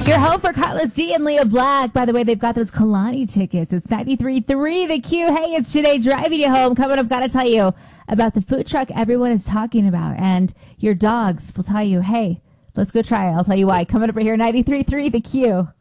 Your home for Carlos D and Leah Black. By the way, they've got those Kalani tickets. It's 93.3 The Q. Hey, it's Today driving you home. Coming up, got to tell you about the food truck everyone is talking about. And your dogs will tell you, hey, let's go try it. I'll tell you why. Coming up right here, 93.3 The Q.